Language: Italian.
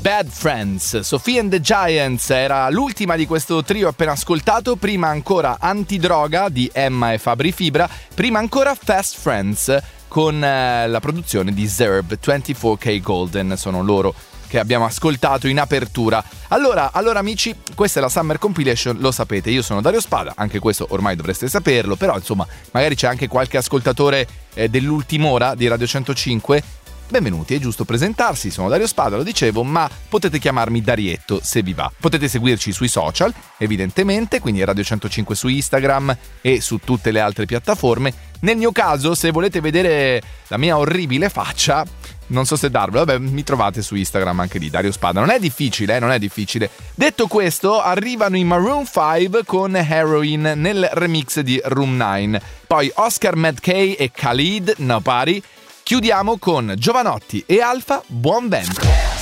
Bad Friends. Sophie and the Giants era l'ultima di questo trio appena ascoltato, prima ancora Antidroga di Emma e Fabri Fibra, prima ancora Fast Friends con la produzione di Zerb, 24K Golden, sono loro che abbiamo ascoltato in apertura. Allora amici, questa è la Summer Compilation, lo sapete, io sono Dario Spada, anche questo ormai dovreste saperlo, però insomma magari c'è anche qualche ascoltatore dell'ultima ora di Radio 105. Benvenuti, è giusto presentarsi, sono Dario Spada, lo dicevo, ma potete chiamarmi Darietto se vi va. Potete seguirci sui social, evidentemente, quindi Radio 105 su Instagram e su tutte le altre piattaforme. Nel mio caso, se volete vedere la mia orribile faccia, non so se darvelo, vabbè, mi trovate su Instagram anche lì, Dario Spada. Non è difficile, non è difficile. Detto questo, arrivano i Maroon 5 con Heroin nel remix di Room 9. Poi Oscar Mackay e Khalid, Nobody. Chiudiamo con Giovanotti e Alfa, Buon Vento.